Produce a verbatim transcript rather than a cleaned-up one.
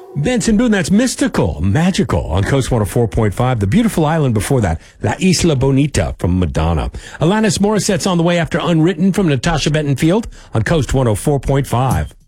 Benson Boone, that's mystical, magical on Coast one oh four point five. The beautiful island before that, La Isla Bonita from Madonna. Alanis Morissette's on the way after Unwritten from Natasha Bedingfield on Coast one oh four point five.